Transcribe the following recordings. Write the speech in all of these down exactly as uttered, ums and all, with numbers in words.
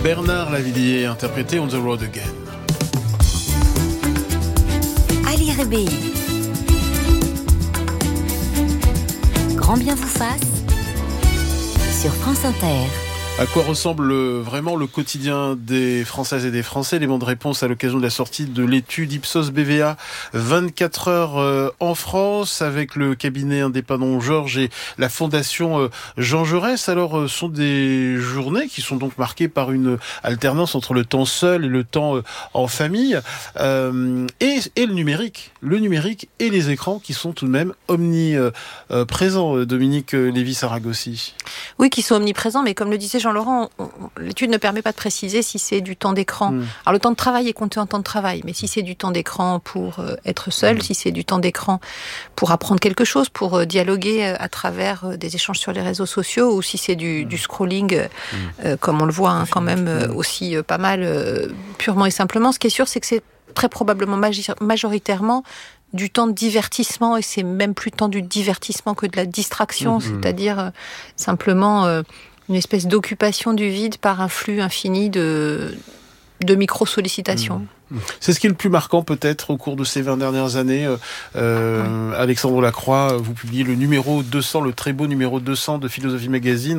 Bernard Lavilliers, interprété On the Road Again. Ali Rebei. Grand bien vous fasse sur France Inter. À quoi ressemble vraiment le quotidien des Françaises et des Français? Élément de réponse à l'occasion de la sortie de l'étude Ipsos B V A vingt-quatre heures en France avec le cabinet indépendant Georges et la fondation Jean Jaurès. Alors, ce sont des journées qui sont donc marquées par une alternance entre le temps seul et le temps en famille euh, et, et le numérique. Le numérique et les écrans qui sont tout de même omniprésents. Dominique Lévy-Saragossi. Oui, qui sont omniprésents, mais comme le disait Jean-Laurent, on, on, l'étude ne permet pas de préciser si c'est du temps d'écran. Mmh. Alors le temps de travail est compté en temps de travail, mais si c'est du temps d'écran pour euh, être seul, mmh. si c'est du temps d'écran pour apprendre quelque chose, pour euh, dialoguer euh, à travers euh, des échanges sur les réseaux sociaux, ou si c'est du, mmh. du scrolling, euh, mmh. euh, comme on le voit hein, quand même euh, aussi euh, pas mal, euh, purement et simplement. Ce qui est sûr, c'est que c'est très probablement majoritairement du temps de divertissement, et c'est même plus temps du divertissement que de la distraction, mmh. c'est-à-dire euh, simplement euh, une espèce d'occupation du vide par un flux infini de, de micro-sollicitations. Mmh. C'est ce qui est le plus marquant peut-être au cours de ces vingt dernières années. Euh, oui. Alexandre Lacroix, vous publiez le numéro deux cents, le très beau numéro deux cents de Philosophie Magazine.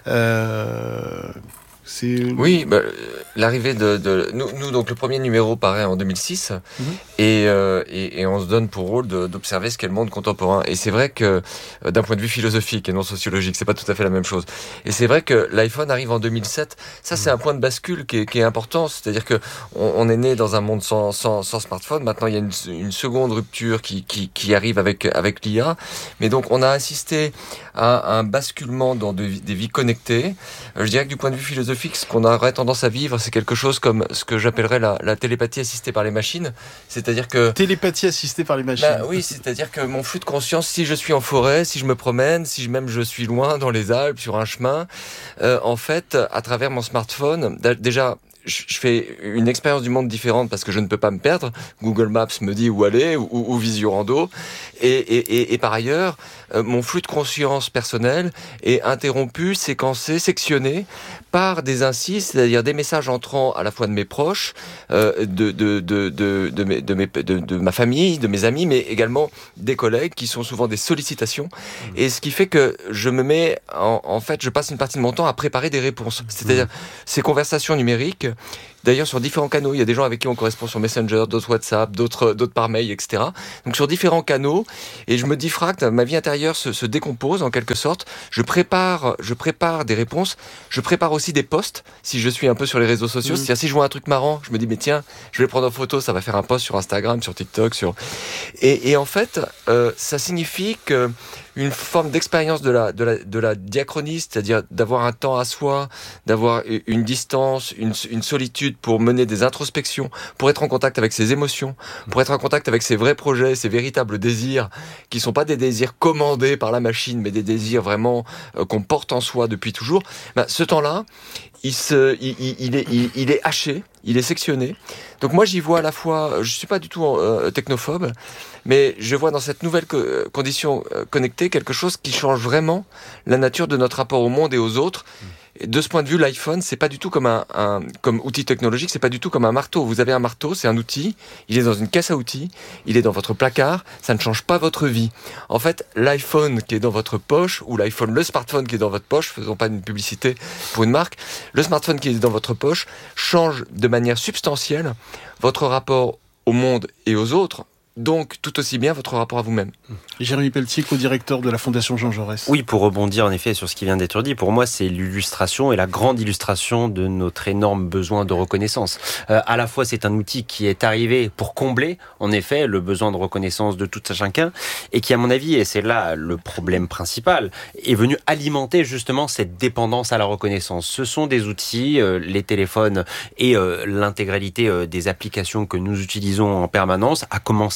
Euh, C'est... Oui, bah, l'arrivée de, de nous, nous, donc le premier numéro paraît en deux mille six mmh. et, euh, et, et on se donne pour rôle de, d'observer ce qu'est le monde contemporain. Et c'est vrai que d'un point de vue philosophique et non sociologique, c'est pas tout à fait la même chose. Et c'est vrai que l'iPhone arrive en deux mille sept. Ça, c'est un point de bascule qui est, qui est important. C'est-à-dire que on, on est né dans un monde sans, sans, sans smartphone. Maintenant, il y a une, une seconde rupture qui, qui, qui arrive avec, avec l'I A. Mais donc, on a assisté à un basculement dans de, des vies connectées. Je dirais que du point de vue philosophique, ce qu'on aurait tendance à vivre, c'est quelque chose comme ce que j'appellerais la, la télépathie assistée par les machines. C'est-à-dire que... Télépathie assistée par les machines. Bah, oui, c'est-à-dire que mon flux de conscience, si je suis en forêt, si je me promène, si même je suis loin dans les Alpes, sur un chemin, euh, en fait, à travers mon smartphone, déjà... je fais une expérience du monde différente parce que je ne peux pas me perdre. Google Maps me dit où aller, ou, ou Visiorando. Et, et, et, et par ailleurs, euh, mon flux de conscience personnel est interrompu, séquencé, sectionné par des incises, c'est-à-dire des messages entrant à la fois de mes proches, euh, de, de, de, de, de, mes, de, mes, de, de ma famille, de mes amis, mais également des collègues qui sont souvent des sollicitations. Mmh. Et ce qui fait que je me mets, en, en fait, je passe une partie de mon temps à préparer des réponses. C'est-à-dire mmh. ces conversations numériques, d'ailleurs sur différents canaux, il y a des gens avec qui on correspond sur Messenger, d'autres WhatsApp, d'autres, d'autres par mail, et cetera. Donc sur différents canaux, et je me diffracte, ma vie intérieure se, se décompose en quelque sorte. Je prépare, je prépare des réponses, je prépare aussi des posts, si je suis un peu sur les réseaux sociaux. Mmh. C'est-à-dire si je vois un truc marrant, je me dis mais tiens, je vais le prendre en photo, ça va faire un post sur Instagram, sur TikTok, sur... Et, et en fait, euh, ça signifie que une forme d'expérience de la, de la, de la diachronie, c'est-à-dire d'avoir un temps à soi, d'avoir une distance, une, une solitude pour mener des introspections, pour être en contact avec ses émotions, pour être en contact avec ses vrais projets, ses véritables désirs, qui sont pas des désirs commandés par la machine, mais des désirs vraiment euh, qu'on porte en soi depuis toujours. Ben, ce temps-là, il, se, il, il, il, est, il, il est haché, il est sectionné. Donc moi, j'y vois à la fois, je suis pas du tout euh, technophobe, mais je vois dans cette nouvelle co- condition euh, connectée quelque chose qui change vraiment la nature de notre rapport au monde et aux autres. Et de ce point de vue, l'iPhone, c'est pas du tout comme un, un comme outil technologique, c'est pas du tout comme un marteau. Vous avez un marteau, c'est un outil, il est dans une caisse à outils, il est dans votre placard, ça ne change pas votre vie. En fait, l'iPhone qui est dans votre poche, ou l'iPhone, le smartphone qui est dans votre poche, faisons pas une publicité pour une marque, le smartphone qui est dans votre poche change de manière substantielle votre rapport au monde et aux autres. Donc, tout aussi bien votre rapport à vous-même. Jérémy Pelletier, co-directeur de la Fondation Jean Jaurès. Oui, pour rebondir en effet sur ce qui vient d'être dit, pour moi, c'est l'illustration et la grande illustration de notre énorme besoin de reconnaissance. Euh, à la fois, c'est un outil qui est arrivé pour combler, en effet, le besoin de reconnaissance de tout un chacun, et qui, à mon avis, et c'est là le problème principal, est venu alimenter justement cette dépendance à la reconnaissance. Ce sont des outils, euh, les téléphones et euh, l'intégralité euh, des applications que nous utilisons en permanence, à commencer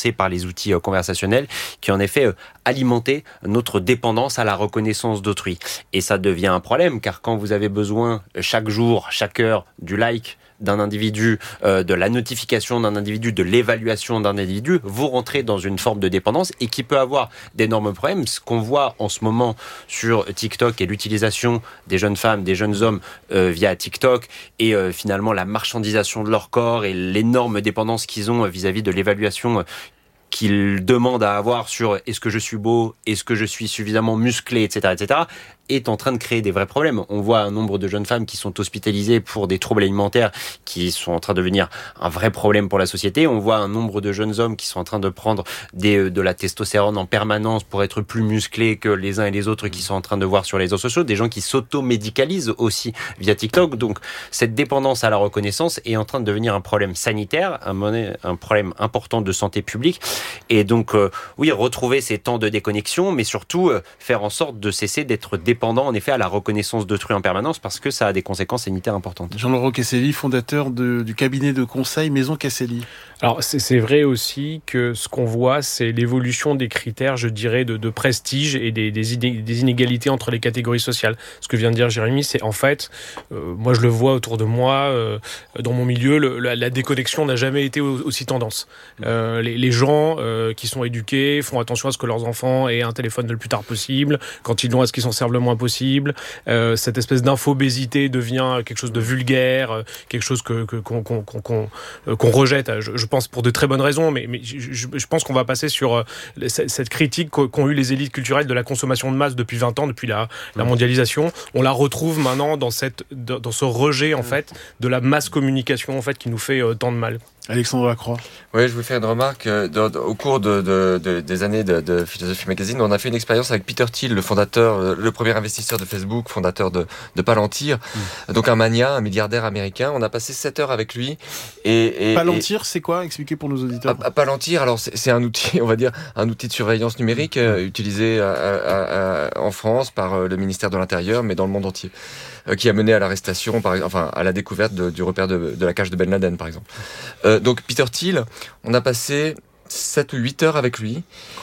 passé par les outils euh, conversationnels qui en effet euh, alimentaient notre dépendance à la reconnaissance d'autrui. Et ça devient un problème, car quand vous avez besoin chaque jour, chaque heure du like d'un individu, euh, de la notification d'un individu, de l'évaluation d'un individu, vous rentrez dans une forme de dépendance et qui peut avoir d'énormes problèmes. Ce qu'on voit en ce moment sur TikTok et l'utilisation des jeunes femmes, des jeunes hommes euh, via TikTok et euh, finalement la marchandisation de leur corps et l'énorme dépendance qu'ils ont vis-à-vis de l'évaluation euh, qu'ils demandent à avoir sur est-ce que je suis beau, est-ce que je suis suffisamment musclé, et cetera, et cetera, est en train de créer des vrais problèmes. On voit un nombre de jeunes femmes qui sont hospitalisées pour des troubles alimentaires qui sont en train de devenir un vrai problème pour la société. On voit un nombre de jeunes hommes qui sont en train de prendre des, de la testostérone en permanence pour être plus musclés que les uns et les autres qui sont en train de voir sur les réseaux sociaux. Des gens qui s'auto-médicalisent aussi via TikTok. Donc, cette dépendance à la reconnaissance est en train de devenir un problème sanitaire, un, un problème important de santé publique. Et donc, euh, oui, retrouver ces temps de déconnexion, mais surtout euh, faire en sorte de cesser d'être dépendant en effet à la reconnaissance d'autrui en permanence parce que ça a des conséquences sanitaires importantes. Jean-Laurent Casselli, fondateur de, du cabinet de conseil Maison Casselli. Alors c'est, c'est vrai aussi que ce qu'on voit, c'est l'évolution des critères, je dirais, de, de prestige et des, des, des inégalités entre les catégories sociales. Ce que vient de dire Jérémy, c'est en fait, euh, moi je le vois autour de moi, euh, dans mon milieu, le, la, la déconnexion n'a jamais été aussi tendance. Euh, les, les gens euh, qui sont éduqués font attention à ce que leurs enfants aient un téléphone le plus tard possible, quand ils l'ont, à ce qu'ils s'en servent le moins possible. Euh, cette espèce d'infobésité devient quelque chose de vulgaire, quelque chose que, que, qu'on, qu'on, qu'on, qu'on rejette. Je, je pense pour de très bonnes raisons, mais, mais je, je pense qu'on va passer sur euh, cette critique qu'ont eu les élites culturelles de la consommation de masse depuis vingt ans, depuis la, la mondialisation. On la retrouve maintenant dans, cette, dans ce rejet en fait, de la masse communication en fait, qui nous fait euh, tant de mal. Alexandre Lacroix. Oui, je voulais faire une remarque. Euh, de, de, au cours de, de, de, des années de, de Philosophie Magazine, on a fait une expérience avec Peter Thiel, le fondateur, le premier investisseur de Facebook, fondateur de, de Palantir, mmh. donc un mania, un milliardaire américain. On a passé sept heures avec lui. Et, et, Palantir, et, c'est quoi ? Expliquez pour nos auditeurs. À, à Palantir, alors c'est, c'est un outil, on va dire, un outil de surveillance numérique euh, utilisé à, à, à, en France par euh, le ministère de l'Intérieur, mais dans le monde entier, euh, qui a mené à l'arrestation, par, enfin à la découverte de, du repère de, de la cage de Ben Laden, par exemple. Euh, donc Peter Thiel, on a passé sept ou huit heures avec lui.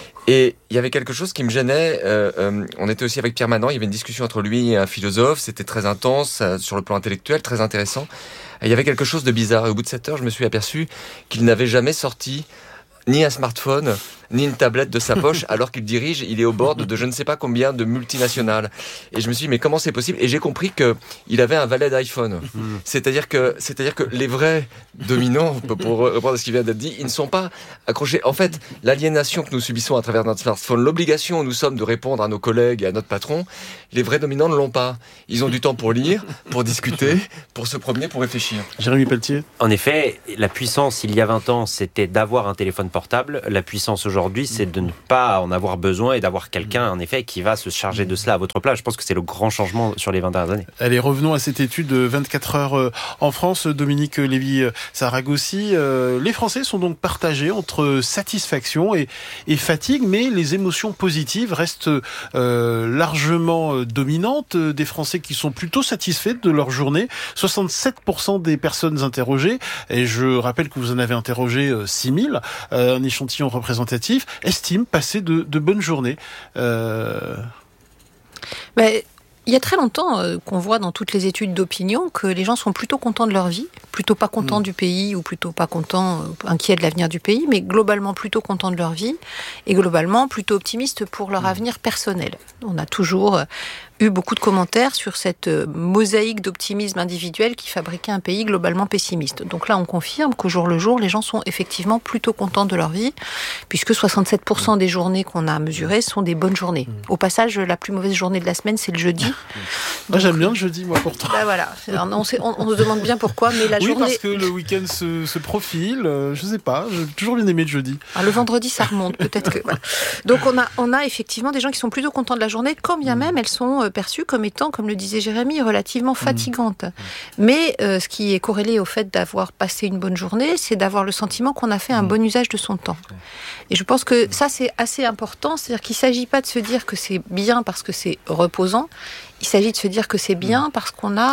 Et il y avait quelque chose qui me gênait. Euh, euh, on était aussi avec Pierre Manant. Il y avait une discussion entre lui et un philosophe. C'était très intense euh, sur le plan intellectuel, très intéressant. Et il y avait quelque chose de bizarre. Et au bout de sept heures, je me suis aperçu qu'il n'avait jamais sorti ni un smartphone, ni une tablette de sa poche, alors qu'il dirige, il est au bord de je ne sais pas combien de multinationales. Et je me suis dit, mais comment c'est possible ? Et j'ai compris qu'il avait un valet d'iPhone. C'est-à-dire que, c'est-à-dire que les vrais dominants, pour reprendre ce qui vient d'être dit, ils ne sont pas accrochés. En fait, l'aliénation que nous subissons à travers notre smartphone, l'obligation où nous sommes de répondre à nos collègues et à notre patron, les vrais dominants ne l'ont pas. Ils ont du temps pour lire, pour discuter, pour se promener, pour réfléchir. Jérémy Pelletier. En effet, la puissance, il y a vingt ans, c'était d'avoir un téléphone portable. La puissance aujourd'hui, Aujourd'hui, c'est de ne pas en avoir besoin et d'avoir quelqu'un, en effet, qui va se charger de cela à votre place. Je pense que c'est le grand changement sur les vingt dernières années. Allez, revenons à cette étude de vingt-quatre heures en France. Dominique Lévy-Saragosi, les Français sont donc partagés entre satisfaction et, et fatigue, mais les émotions positives restent euh, largement dominantes. Des Français qui sont plutôt satisfaits de leur journée. soixante-sept pour cent des personnes interrogées, et je rappelle que vous en avez interrogé six mille, euh, un échantillon représentatif, estiment passer de, de bonnes journées. Euh... Mais il y a très longtemps euh, qu'on voit dans toutes les études d'opinion que les gens sont plutôt contents de leur vie, plutôt pas contents mmh. du pays ou plutôt pas contents, euh, inquiets de l'avenir du pays, mais globalement plutôt contents de leur vie et globalement plutôt optimistes pour leur mmh. avenir personnel. On a toujours euh, eu beaucoup de commentaires sur cette euh, mosaïque d'optimisme individuel qui fabriquait un pays globalement pessimiste. Donc là, on confirme qu'au jour le jour, les gens sont effectivement plutôt contents de leur vie, puisque soixante-sept pour cent des journées qu'on a mesurées sont des bonnes journées. Au passage, la plus mauvaise journée de la semaine, c'est le jeudi. Moi, j'aime bien le jeudi, moi, pourtant. Ben voilà. Alors, on, sait, on, on se demande bien pourquoi, mais la oui, journée... Oui, parce que le week-end se, se profile, euh, je sais pas, j'ai toujours bien aimé le jeudi. Ah, le vendredi, ça remonte, peut-être que... Voilà. Donc, on a, on a effectivement des gens qui sont plutôt contents de la journée, quand bien même elles sont perçues comme étant, comme le disait Jérémy, relativement fatigantes. Mmh. Mais euh, ce qui est corrélé au fait d'avoir passé une bonne journée, c'est d'avoir le sentiment qu'on a fait un mmh. bon usage de son temps. Et je pense que ça, c'est assez important, c'est-à-dire qu'il ne s'agit pas de se dire que c'est bien parce que c'est reposant, il s'agit de se dire que c'est bien parce qu'on a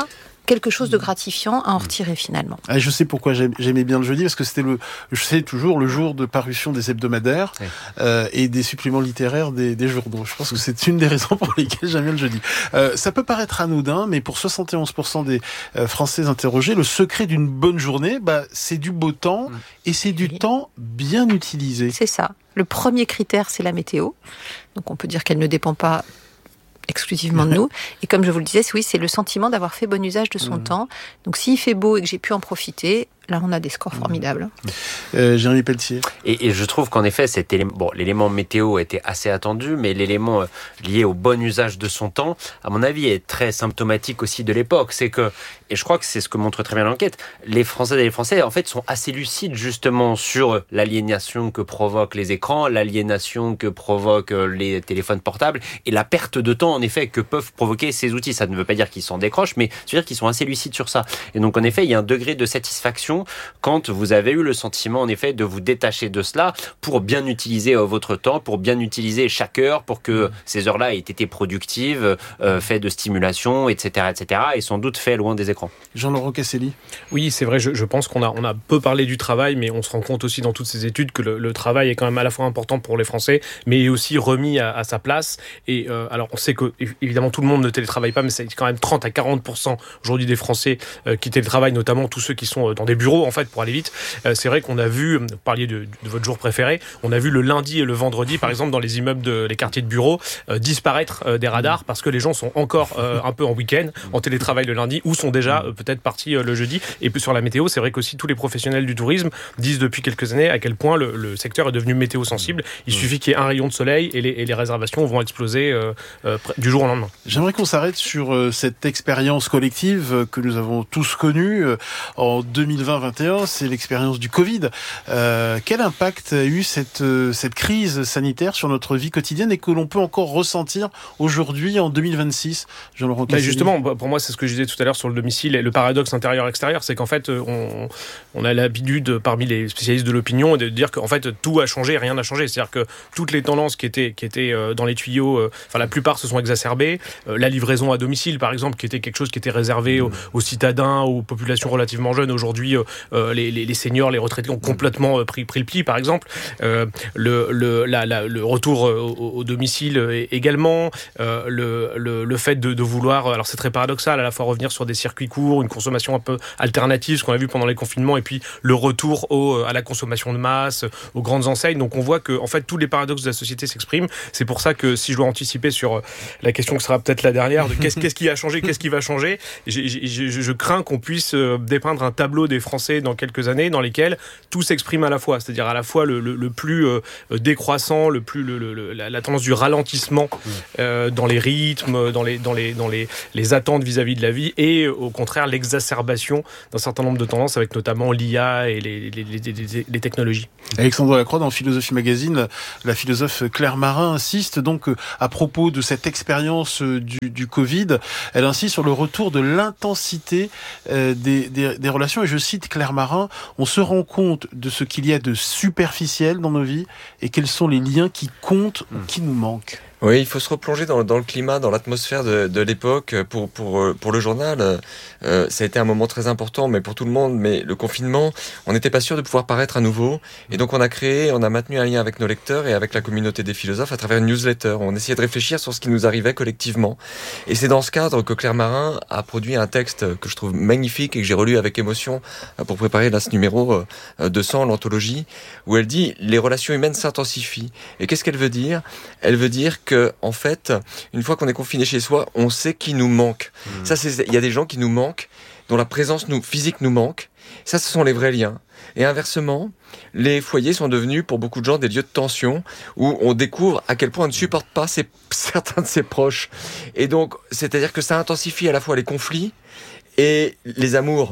quelque chose de gratifiant à en retirer finalement. Ah, je sais pourquoi j'aimais bien le jeudi, parce que c'était le, je sais toujours le jour de parution des hebdomadaires oui. euh, et des suppléments littéraires des, des journaux. Je pense que c'est une des raisons pour lesquelles j'aime bien le jeudi. Euh, ça peut paraître anodin, mais pour soixante et onze pour cent des euh, Français interrogés, le secret d'une bonne journée, bah, c'est du beau temps mmh. et c'est du oui. temps bien utilisé. C'est ça. Le premier critère, c'est la météo. Donc on peut dire qu'elle ne dépend pas exclusivement de nous. Et comme je vous le disais, oui, c'est le sentiment d'avoir fait bon usage de son mmh. temps. Donc s'il fait beau et que j'ai pu en profiter, là, on a des scores formidables. Euh, Jérémy Pelletier. Et, et je trouve qu'en effet, cet élément, bon, l'élément météo était assez attendu, mais l'élément euh, lié au bon usage de son temps, à mon avis, est très symptomatique aussi de l'époque. C'est que, et je crois que c'est ce que montre très bien l'enquête, les Françaises et les Français, en fait, sont assez lucides justement sur l'aliénation que provoquent les écrans, l'aliénation que provoquent les téléphones portables et la perte de temps, en effet, que peuvent provoquer ces outils. Ça ne veut pas dire qu'ils s'en décrochent, mais ça veut dire qu'ils sont assez lucides sur ça. Et donc, en effet, il y a un degré de satisfaction quand vous avez eu le sentiment, en effet, de vous détacher de cela pour bien utiliser euh, votre temps, pour bien utiliser chaque heure, pour que ces heures-là aient été productives, euh, fait de stimulation, et cetera, et cetera, et sans doute fait loin des écrans. Jean-Laurent Casselli. Oui, c'est vrai, je, je pense qu'on a, on a peu parlé du travail, mais on se rend compte aussi dans toutes ces études que le, le travail est quand même à la fois important pour les Français, mais aussi remis à, à sa place. Et euh, alors, on sait que, évidemment, tout le monde ne télétravaille pas, mais c'est quand même trente à quarante pour cent aujourd'hui des Français euh, qui télétravaillent, notamment tous ceux qui sont dans des bureaux, en fait, pour aller vite. Euh, c'est vrai qu'on a vu, vous parliez de, de votre jour préféré, on a vu le lundi et le vendredi, par exemple, dans les immeubles, de, les quartiers de bureaux, euh, disparaître euh, des radars parce que les gens sont encore euh, un peu en week-end, en télétravail le lundi, ou sont déjà euh, peut-être partis euh, le jeudi. Et puis sur la météo, c'est vrai qu'aussi tous les professionnels du tourisme disent depuis quelques années à quel point le, le secteur est devenu météo sensible. Il suffit qu'il y ait un rayon de soleil et les, et les réservations vont exploser euh, euh, du jour au lendemain. J'aimerais qu'on s'arrête sur euh, cette expérience collective que nous avons tous connue euh, en deux mille vingt vingt et un, c'est l'expérience du Covid. Euh, quel impact a eu cette, euh, cette crise sanitaire sur notre vie quotidienne et que l'on peut encore ressentir aujourd'hui en deux mille vingt-six, Jean-Laurent Casselli? Justement, pour moi, c'est ce que je disais tout à l'heure sur le domicile et le paradoxe intérieur-extérieur, c'est qu'en fait, on, on a l'habitude, parmi les spécialistes de l'opinion, de dire qu'en fait, tout a changé et rien n'a changé. C'est-à-dire que toutes les tendances qui étaient, qui étaient dans les tuyaux, enfin, la plupart se sont exacerbées. La livraison à domicile, par exemple, qui était quelque chose qui était réservé aux, aux citadins, aux populations relativement jeunes, aujourd'hui, euh, les, les, les seniors, les retraités ont complètement euh, pris, pris le pli, par exemple. Euh, le, le, la, la, le retour euh, au, au domicile euh, également. Euh, le, le, le fait de, de vouloir, alors c'est très paradoxal, à la fois revenir sur des circuits courts, une consommation un peu alternative, ce qu'on a vu pendant les confinements, et puis le retour au, à la consommation de masse, aux grandes enseignes. Donc on voit que en fait, tous les paradoxes de la société s'expriment. C'est pour ça que si je dois anticiper sur la question qui sera peut-être la dernière, de qu'est-ce, qu'est-ce qui a changé, qu'est-ce qui va changer, j'ai, j'ai, je, je crains qu'on puisse dépeindre un tableau des Français dans quelques années dans lesquelles tout s'exprime à la fois, c'est-à-dire à la fois le, le, le plus euh, décroissant, le plus le, le, la, la tendance du ralentissement euh, dans les rythmes, dans les dans les dans les, les attentes vis-à-vis de la vie, et au contraire l'exacerbation d'un certain nombre de tendances avec notamment l'I A et les, les, les, les, les technologies. Alexandre Lacroix, dans Philosophie Magazine, la philosophe Claire Marin insiste donc à propos de cette expérience du, du Covid, elle insiste sur le retour de l'intensité euh, des, des, des relations, et je cite Claire Marin: on se rend compte de ce qu'il y a de superficiel dans nos vies et quels sont les liens qui comptent ou qui nous manquent. Oui, il faut se replonger dans, dans le climat, dans l'atmosphère de, de l'époque. Pour, pour, pour le journal, euh, ça a été un moment très important, mais pour tout le monde. Mais le confinement, on n'était pas sûr de pouvoir paraître à nouveau. Et donc on a créé, on a maintenu un lien avec nos lecteurs et avec la communauté des philosophes à travers une newsletter. On essayait de réfléchir sur ce qui nous arrivait collectivement. Et c'est dans ce cadre que Claire Marin a produit un texte que je trouve magnifique et que j'ai relu avec émotion pour préparer là, ce numéro deux cents, l'anthologie, où elle dit « Les relations humaines s'intensifient ». Et qu'est-ce qu'elle veut dire ? Elle veut dire que Que, en fait, une fois qu'on est confiné chez soi, on sait qui nous manque. Mmh. Ça, c'est, il y a des gens qui nous manquent, dont la présence nous, physique nous manque. Ça, ce sont les vrais liens. Et inversement, les foyers sont devenus, pour beaucoup de gens, des lieux de tension où on découvre à quel point on ne supporte pas ses, certains de ses proches. Et donc, c'est-à-dire que ça intensifie à la fois les conflits et les amours.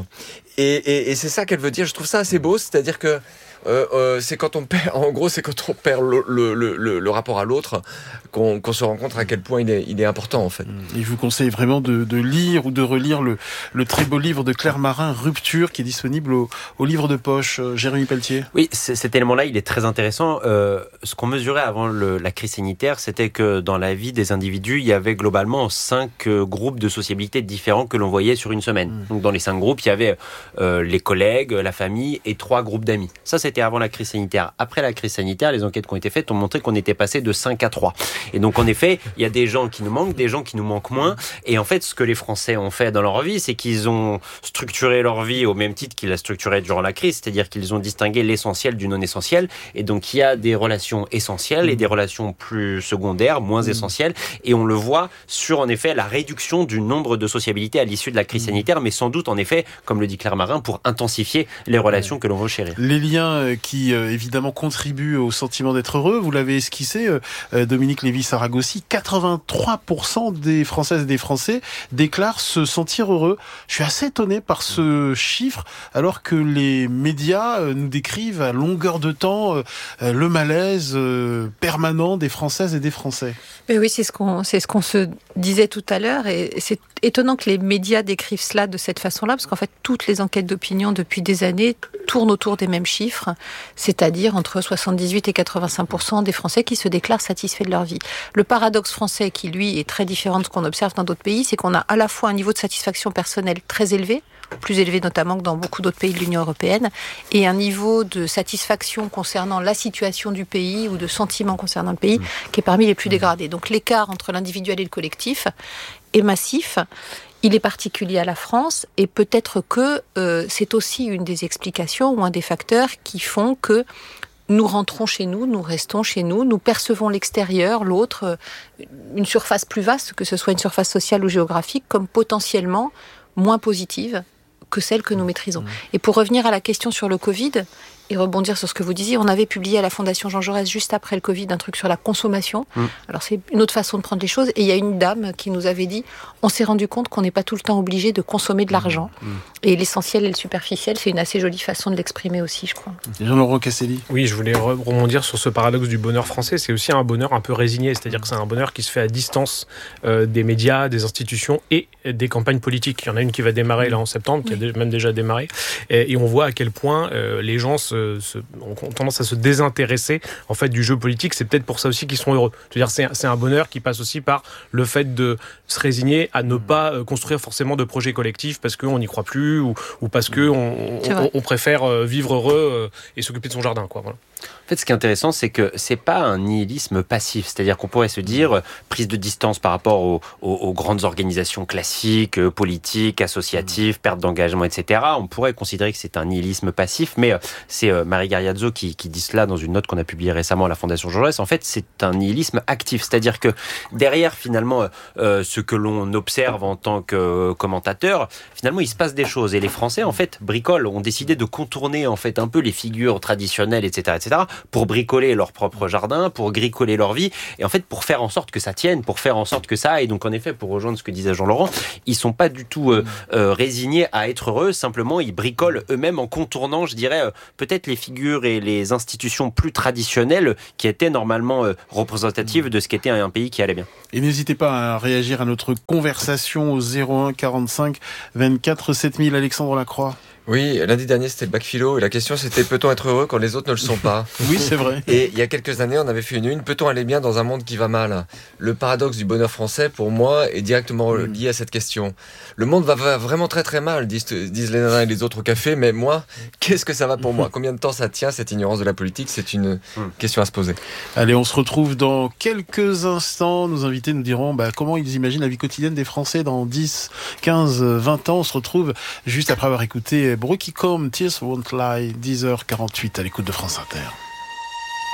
et, et, et c'est ça qu'elle veut dire. Je trouve ça assez beau, c'est-à-dire que Euh, euh, c'est quand on perd, en gros, c'est quand on perd le, le, le, le rapport à l'autre qu'on, qu'on se rend compte à quel point il est, il est important en fait. Et je vous conseille vraiment de, de lire ou de relire le, le très beau livre de Claire Marin, Rupture, qui est disponible au, au livre de poche. Euh, Jérémy Pelletier. Oui, cet élément-là, il est très intéressant. Euh, ce qu'on mesurait avant le, la crise sanitaire, c'était que dans la vie des individus, il y avait globalement cinq euh, groupes de sociabilité différents que l'on voyait sur une semaine. Mmh. Donc dans les cinq groupes, il y avait euh, les collègues, la famille et trois groupes d'amis. Ça, c'est C'était avant la crise sanitaire. Après la crise sanitaire, les enquêtes qui ont été faites ont montré qu'on était passé de cinq à trois. Et donc, en effet, il y a des gens qui nous manquent, des gens qui nous manquent moins. Et en fait, ce que les Français ont fait dans leur vie, c'est qu'ils ont structuré leur vie au même titre qu'ils la structuraient durant la crise. C'est-à-dire qu'ils ont distingué l'essentiel du non essentiel. Et donc, il y a des relations essentielles et des relations plus secondaires, moins essentielles. Et on le voit sur, en effet, la réduction du nombre de sociabilités à l'issue de la crise sanitaire. Mais sans doute, en effet, comme le dit Claire Marin, pour intensifier les relations que l'on veut chérir. Les liens qui euh, évidemment contribue au sentiment d'être heureux. Vous l'avez esquissé, euh, Dominique Lévy-Saragossi, quatre-vingt-trois pour cent des Françaises et des Français déclarent se sentir heureux. Je suis assez étonné par ce chiffre, alors que les médias euh, nous décrivent à longueur de temps euh, le malaise euh, permanent des Françaises et des Français. Mais oui, c'est ce qu'on, c'est ce qu'on se disait tout à l'heure, et c'est étonnant que les médias décrivent cela de cette façon-là, parce qu'en fait, toutes les enquêtes d'opinion depuis des années tournent autour des mêmes chiffres, c'est-à-dire entre soixante-dix-huit et quatre-vingt-cinq pour cent des Français qui se déclarent satisfaits de leur vie. Le paradoxe français, qui lui est très différent de ce qu'on observe dans d'autres pays, c'est qu'on a à la fois un niveau de satisfaction personnelle très élevé, plus élevé notamment que dans beaucoup d'autres pays de l'Union européenne, et un niveau de satisfaction concernant la situation du pays ou de sentiment concernant le pays qui est parmi les plus dégradés. Donc l'écart entre l'individuel et le collectif est massif. Il est particulier à la France, et peut-être que euh, c'est aussi une des explications ou un des facteurs qui font que nous rentrons chez nous, nous restons chez nous, nous percevons l'extérieur, l'autre, une surface plus vaste, que ce soit une surface sociale ou géographique, comme potentiellement moins positive que celle que nous maîtrisons. Et pour revenir à la question sur le Covid, et rebondir sur ce que vous disiez, on avait publié à la Fondation Jean Jaurès, juste après le Covid, un truc sur la consommation. Mmh. Alors c'est une autre façon de prendre les choses. Et il y a une dame qui nous avait dit, on s'est rendu compte qu'on n'est pas tout le temps obligé de consommer de l'argent. Mmh. Et l'essentiel et le superficiel, c'est une assez jolie façon de l'exprimer aussi, je crois. Jean-Laurent Casselli. Oui, je voulais rebondir sur ce paradoxe du bonheur français. C'est aussi un bonheur un peu résigné, c'est-à-dire que c'est un bonheur qui se fait à distance euh, des médias, des institutions et des campagnes politiques. Il y en a une qui va démarrer là en septembre, qui oui. a même déjà démarré. Et, et on voit à quel point euh, les gens se, se, ont tendance à se désintéresser en fait du jeu politique. C'est peut-être pour ça aussi qu'ils sont heureux. C'est-à-dire c'est, c'est un bonheur qui passe aussi par le fait de se résigner à ne pas euh, construire forcément de projets collectifs parce qu'on n'y croit plus ou, ou parce qu'on on, on, on préfère vivre heureux euh, et s'occuper de son jardin, quoi. Voilà. En fait, ce qui est intéressant, c'est que c'est pas un nihilisme passif. C'est-à-dire qu'on pourrait se dire, euh, prise de distance par rapport aux, aux, aux grandes organisations classiques, euh, politiques, associatives, perte d'engagement, et cetera. On pourrait considérer que c'est un nihilisme passif, mais euh, c'est euh, Marie Gariazzo qui, qui dit cela dans une note qu'on a publiée récemment à la Fondation Jean Jaurès. En fait, c'est un nihilisme actif. C'est-à-dire que derrière, finalement, euh, ce que l'on observe en tant que euh, commentateur, finalement, il se passe des choses. Et les Français, en fait, bricolent, ont décidé de contourner, en fait, un peu les figures traditionnelles, et cetera, et cetera, pour bricoler leur propre jardin, pour bricoler leur vie, et en fait pour faire en sorte que ça tienne, pour faire en sorte que ça aille. Donc en effet, pour rejoindre ce que disait Jean-Laurent, ils sont pas du tout euh, euh, résignés à être heureux, simplement ils bricolent eux-mêmes en contournant, je dirais, euh, peut-être les figures et les institutions plus traditionnelles qui étaient normalement euh, représentatives de ce qu'était un pays qui allait bien. Et n'hésitez pas à réagir à notre conversation au zéro un quarante-cinq vingt-quatre sept mille. Alexandre Lacroix. Oui, lundi dernier, c'était le bac philo, et la question c'était, peut-on être heureux quand les autres ne le sont pas? Oui, c'est vrai. Et il y a quelques années, on avait fait une une, peut-on aller bien dans un monde qui va mal? Le paradoxe du bonheur français, pour moi, est directement mmh. lié à cette question. Le monde va, va vraiment très très mal, disent, disent les nanas et les autres au café, mais moi, qu'est-ce que ça va pour moi? Combien de temps ça tient, cette ignorance de la politique? C'est une mmh. question à se poser. Allez, on se retrouve dans quelques instants. Nos invités nous diront bah, comment ils imaginent la vie quotidienne des Français dans dix, quinze, vingt ans. On se retrouve juste après avoir écouté Brookie Combe, Tears Won't Lie, dix heures quarante-huit à l'écoute de France Inter.